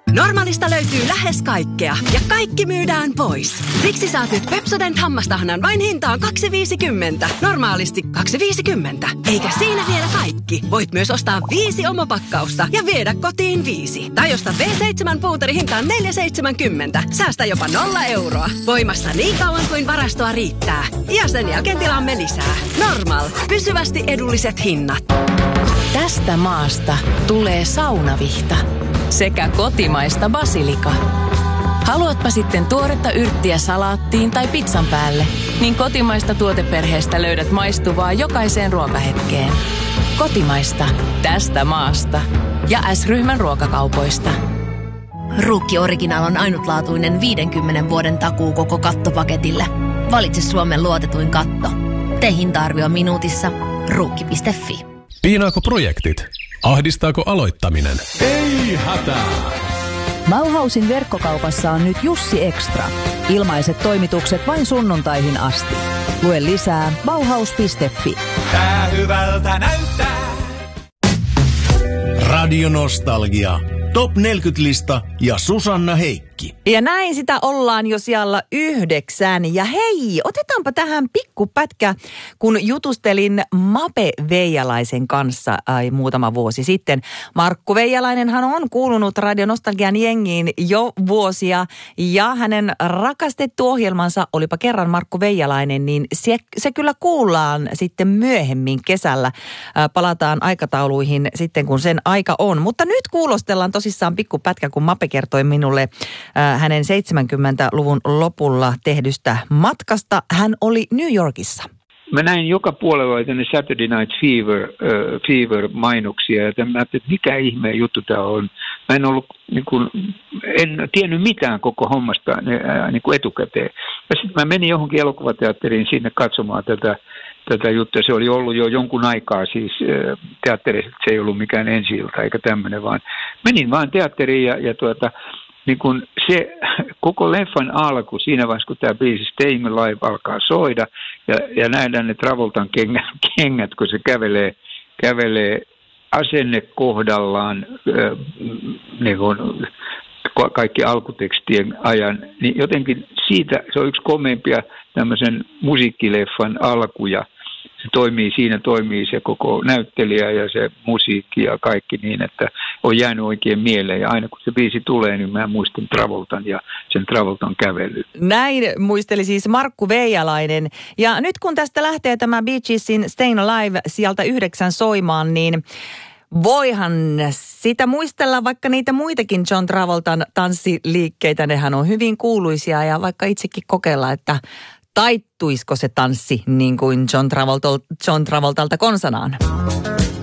Normaalista löytyy lähes kaikkea ja kaikki myydään pois. Siksi saat nyt Pepsodent hammastahnan vain hintaan 2,50. Normaalisti 2,50. Eikä siinä vielä kaikki. Voit myös ostaa 5 omopakkausta ja viedä kotiin 5. Tai ostaa V7 puuteri hintaan 4,70. Säästä jopa 0 euroa. Voimassa niin kauan kuin varastoa riittää. Ja sen jälkeen tilaamme lisää. Normal. Pysyvästi edulliset hinnat. Tästä maasta tulee saunavihta sekä kotimaista basilika. Haluatpa sitten tuoretta yrttiä salaattiin tai pizzan päälle, niin kotimaista tuoteperheestä löydät maistuvaa jokaiseen ruokahetkeen. Kotimaista tästä maasta ja S-ryhmän ruokakaupoista. Ruukki Original on ainutlaatuinen 50 vuoden takuu koko kattopaketille. Valitse Suomen luotetuin katto. Tee hinta-arvio minuutissa. Ruukki.fi. Piinaako projektit? Ahdistaako aloittaminen? Ei hätää! Bauhausin verkkokaupassa on nyt Jussi Extra. Ilmaiset toimitukset vain sunnuntaihin asti. Lue lisää Bauhaus.fi. Tää hyvältä näyttää. Radio Nostalgia. Top 40-lista ja Susanna Heikki. Ja näin sitä ollaan jo siellä 9. Ja hei, otetaanpa tähän pikkupätkä, kun jutustelin Mape Veijalaisen kanssa muutama vuosi sitten. Markku Veijalainenhan on kuulunut Radio Nostalgian jengiin jo vuosia ja hänen rakastettu ohjelmansa Olipa kerran Markku Veijalainen, niin se kyllä kuullaan sitten myöhemmin kesällä. Palataan aikatauluihin sitten, kun sen aika on. Mutta nyt kuulostellaan tosissaan pikkupätkä, kun Mape kertoi minulle hänen 70-luvun lopulla tehdystä matkasta. Hän oli New Yorkissa. Mä näin joka puolella tänne Saturday Night Fever-mainoksia, ja mä ajattelin, että mikä ihmeen juttu tämä on. Mä en tiennyt mitään koko hommasta etukäteen. Ja sitten mä menin johonkin elokuvateatteriin sinne katsomaan tätä juttua. Se oli ollut jo jonkun aikaa siis teatterissa, se ei ollut mikään ensi-ilta eikä tämmöinen, vaan menin vaan teatteriin ja niin kun se koko leffan alku, siinä vaiheessa kun tämä biisi Staying Alive alkaa soida ja nähdään ne Travoltan kengät, kun se kävelee asenne kohdallaan niin kun kaikki alkutekstien ajan, niin jotenkin siitä se on yksi komeimpia tämmöisen musiikkileffan alkuja. Siinä toimii se koko näyttelijä ja se musiikki ja kaikki niin, että on jäänyt oikein mieleen. Ja aina kun se biisi tulee, niin mä muistan Travoltan ja sen Travoltan kävely. Näin muisteli siis Markku Veijalainen. Ja nyt kun tästä lähtee tämä Bee Geesin Staying Alive sieltä 9 soimaan, niin voihan sitä muistella vaikka niitä muitakin John Travoltan tanssiliikkeitä. Nehän on hyvin kuuluisia ja vaikka itsekin kokeilla, että taittuisiko se tanssi niin kuin John Travoltalta konsanaan.